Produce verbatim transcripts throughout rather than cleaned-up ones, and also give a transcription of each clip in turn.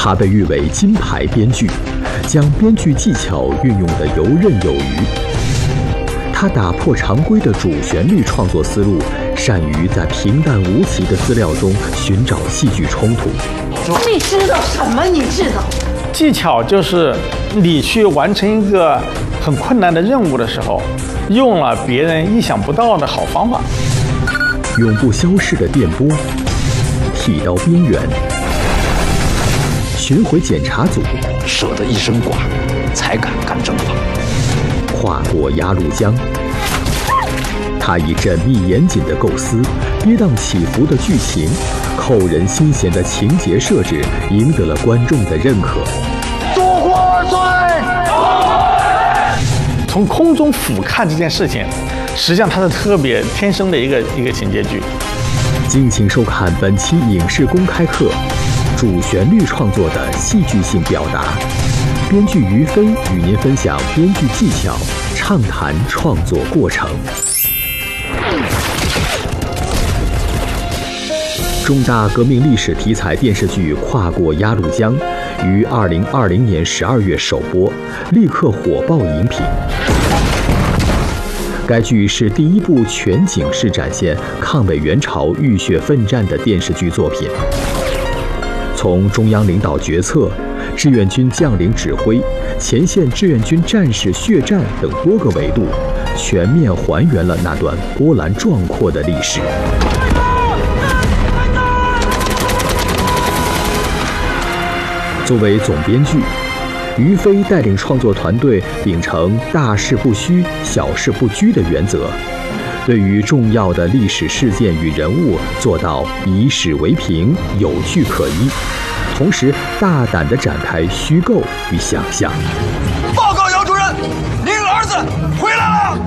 他被誉为金牌编剧，将编剧技巧运用得游刃有余。他打破常规的主旋律创作思路，善于在平淡无奇的资料中寻找戏剧冲突。 你知道什么？你知道？ 技巧就是你去完成一个很困难的任务的时候，用了别人意想不到的好方法。 永不消逝的电波，剃刀边缘，巡回检查组， 舍得一身剐，才敢干正话。 跨过鸭绿江，他以缜密严谨的构思、跌宕起伏的剧情、扣人心弦的情节设置，赢得了观众的认可。 烛火二岁，从空中俯瞰这件事情，实际上它是特别天生的一个一个情节剧。 敬请收看本期影视公开课，主旋律创作的戏剧性表达。编剧于飞与您分享编剧技巧，畅谈创作过程。重大革命历史题材电视剧《跨过鸭绿江》于二零二零年十二月首播，立刻火爆荧屏。该剧是第一部全景式展现抗美援朝浴血奋战的电视剧作品，从中央领导决策、志愿军将领指挥、前线志愿军战士血战等多个维度，全面还原了那段波澜壮阔的历史。作为总编剧，于飞带领创作团队秉承大事不虚、小事不拘的原则，对于重要的历史事件与人物做到以史为凭、有据可依，同时大胆地展开虚构与想象。 报告姚主任，您儿子回来了。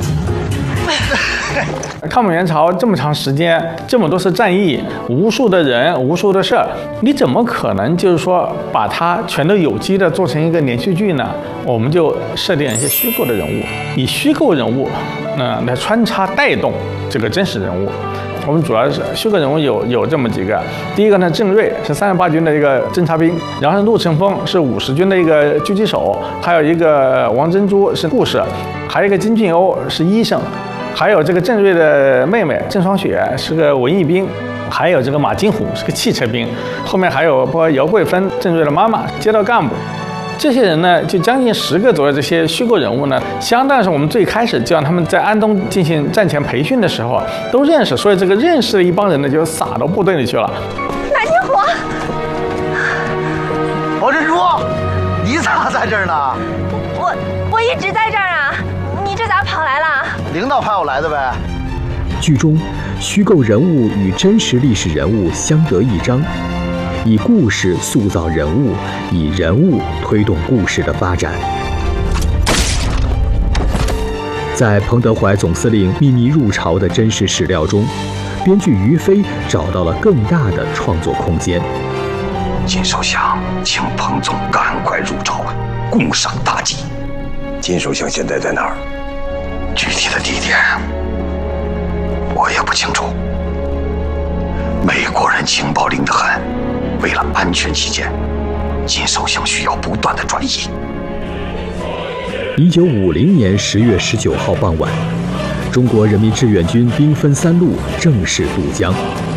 抗美援朝这么长时间，这么多次战役，无数的人，无数的事儿，你怎么可能就是说把它全都有机的做成一个连续剧呢？我们就设定一些虚构的人物，以虚构人物，呃，来穿插带动这个真实人物。我们主要是虚构人物有有这么几个，第一个呢，郑瑞是三十八军的一个侦察兵，然后陆承风是五十军的一个狙击手，还有一个王珍珠是护士，还有一个金俊欧是医生。还有这个郑瑞的妹妹郑双雪是个文艺兵，还有这个马金虎是个汽车兵，后面还有包括姚桂芬郑瑞的妈妈街道干部，这些人呢就将近十个左右，这些虚构人物呢，相当是我们最开始就让他们在安东进行战前培训的时候都认识，所以这个认识的一帮人呢就撒到部队里去了。 南京虎， 王珍珠，你咋在这儿呢？ 我我一直在这儿啊，你这咋跑来了？ 领导派我来的呗。 剧中虚构人物与真实历史人物相得益彰，以故事塑造人物，以人物推动故事的发展。在彭德怀总司令秘密入朝的真实史料中，编剧于飞找到了更大的创作空间。 金首相请彭总赶快入朝啊，共赏大计。金首相现在在哪儿？具体的地点我也不清楚。美国人情报灵得很，为了安全起见，金首相需要不断的转移。 一九五零年十月十九号傍晚，中国人民志愿军兵分三路正式渡江。